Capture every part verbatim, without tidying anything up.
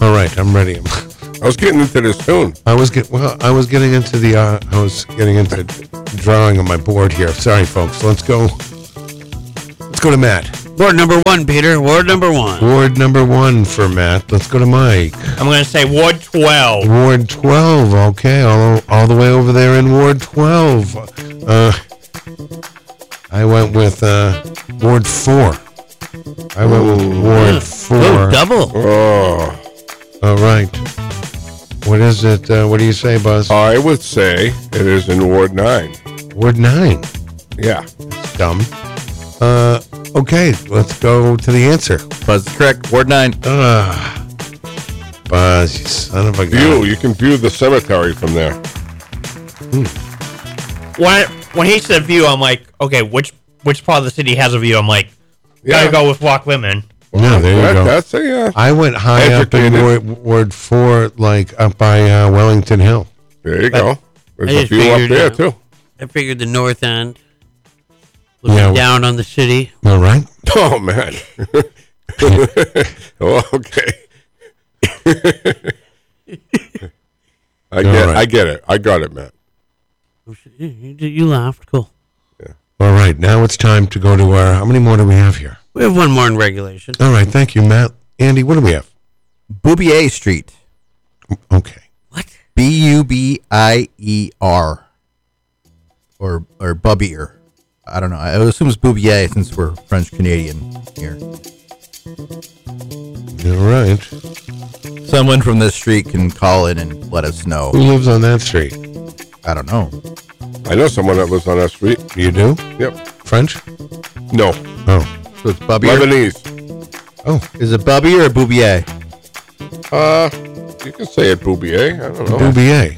All right, I'm ready. I was getting into this tune. I was get well. I was getting into the. Uh, I was getting into drawing on my board here. Sorry, folks. Let's go. Let's go to Matt. Ward number one, Peter. Ward number one. Ward number one for Matt. Let's go to Mike. I'm going to say Ward twelve. Ward twelve. Okay, all all the way over there in Ward twelve. Uh, I went with uh, Ward four. I went with Ward four. Oh, double. Oh. All right. What is it? Uh, what do you say, Buzz? I would say it is in Ward nine. Ward nine. Yeah. That's dumb. Uh, okay, let's go to the answer. Buzz is correct. Ward nine. Uh, Buzz, you son of a gun. View. You can view the cemetery from there. Hmm. When, when he said view, I'm like, okay, which which part of the city has a view? I'm like, Yeah. gotta go with Walk Women. No, there you That- go. That's a, uh, I went high Educated. up in Ward, Ward four, like up by uh, Wellington Hill. there you go. There's I a just view up figured, there, uh, too. I figured the north end. Looking Yeah. down on the city. All right. Oh, man. Oh, okay. I get, right. I get it. I got it, man. You, you- you laughed. Cool. All right. Now it's time to go to our. How many more do we have here? We have one more in regulation. All right. Thank you, Matt. Andy, what do we have? Boubier Street. Okay. What? B U B I E R. Or or Bubbier. I don't know. I assume it's Boubier since we're French Canadian here. All right. Someone from this street can call in and let us know. Who lives on that street? I don't know. I know someone that lives on that street. You do? Yep. French? No. Oh. So it's Bubbier. Lebanese. Oh. Is it Bubbier or Boubier? Uh, you can say it Boubier. I don't know. Boubier.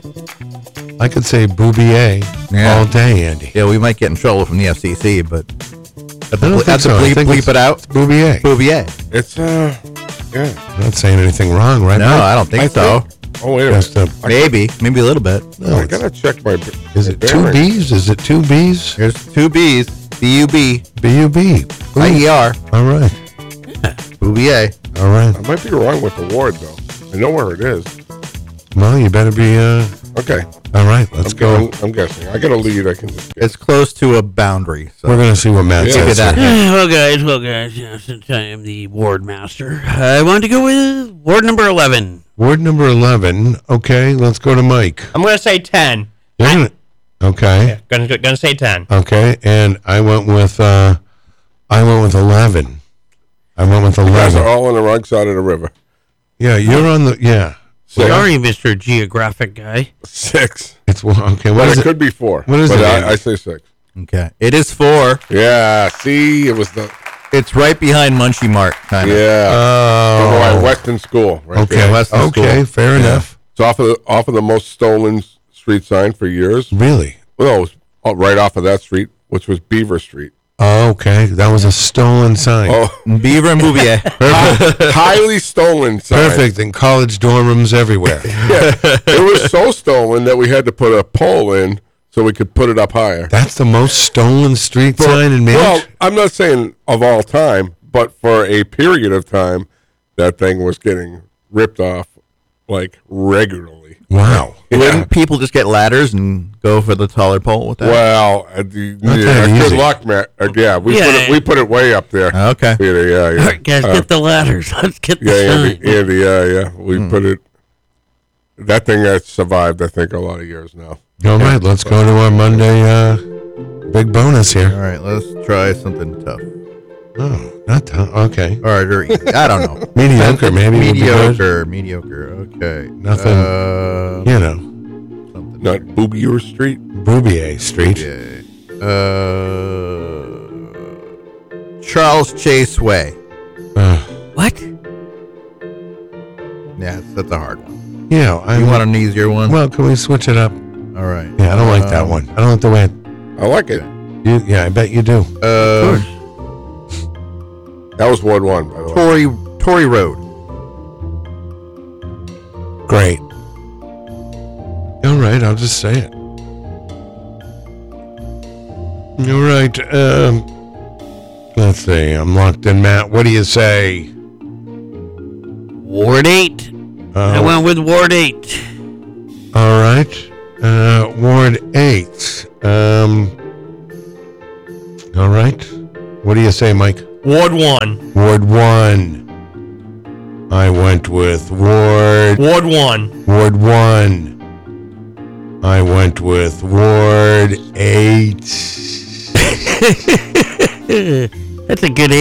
I could say Boubier Yeah. all day, Andy. Yeah, we might get in trouble from the F C C, but I don't think have to so. I bleep, think bleep it's it out. Boubier. Boubier. It's, uh, yeah. I'm not saying anything wrong, right? No, Mike? I don't think I so. think- Oh, wait a minute. Just, uh, Maybe, maybe a little bit. no, I it's- gotta check my. is it two bearings. B's? Is it two B's? Here's two B's. B U B B U B. I E R. All right. Boubier. All right. I might be wrong with the ward, though. I know where it is. Well, you better be. Uh, Okay. all right. Let's I'm, go. I'm, I'm guessing. I got a lead. I can just guess. It's close to a boundary. So. We're gonna see what Matt Yeah. says. Look at that. here. well, guys, well, guys, yeah, since I am the ward master, I wanted to go with ward number eleven. Ward number eleven. Okay, let's go to Mike. I'm going to say ten. You're gonna. Okay. Yeah, gonna, gonna say ten. Okay, and I went with. Uh, I went with eleven. I went with You guys are eleven. all on the wrong side of the river. Yeah, you're on the. Yeah, Six. Sorry, Mister Geographic guy. Six. it's okay. What But is it it? could be four. What is but it, I, Andy? I say six. Okay. It is four. Yeah. See, it was the. It's right behind Munchie Mart, kind of. Yeah. Oh. From my Weston School. Right Okay. there. Weston Okay. School. Fair enough. It's off of the off of the most stolen street sign for years. Really? Well, it was uh, right off of that street, which was Beaver Street. Oh, okay. That was a stolen sign. Oh, Beaver and Boubier. Perfect. highly stolen sign. Perfect. In college dorm rooms everywhere. Yeah. It was so stolen that we had to put a pole in so we could put it up higher. That's the most stolen street sign in Well, Manchester. I'm not saying of all time, but for a period of time, that thing was getting ripped off like regularly. Wow. Yeah. Wouldn't people just get ladders and go for the taller pole with that? Well, uh, the, Not yeah, that good easy. luck, Matt. Uh, yeah, we Yeah. put it. We put it way up there. Okay. Peter, yeah, yeah. All right, guys, Uh, get the ladders. Let's get the yeah, sign. Andy, Andy, yeah, yeah. We put it. That thing has survived, I think, a lot of years now. All right, let's go to our Monday uh, big bonus All here. right, let's try something tough. Oh, not tough. Okay. All right, or, I don't know. Mediocre, maybe. would be good. Mediocre, mediocre. Okay. Nothing. Uh, You know, something. Not Boubier Street. Boubier Street. Okay. Uh, Charles Chase Way. Uh, What? Yeah, that's a hard one. yeah, I You want an easier one? Well, can we switch it up? All right. Yeah, I don't like that Um, one. I don't like the way. It, I like it. you, yeah, I bet you do. Uh, That was Ward One, by the way. Tory Tory Road. Great. All right, I'll just say it. All right. Um, let's see. I'm locked in, Matt. What do you say? Ward eight. I Uh, went with Ward eight. all right. Uh, Ward eight. Um, all right. What do you say, Mike? Ward one. Ward one. I went with Ward. Ward one. Ward one. I went with Ward eight. That's a good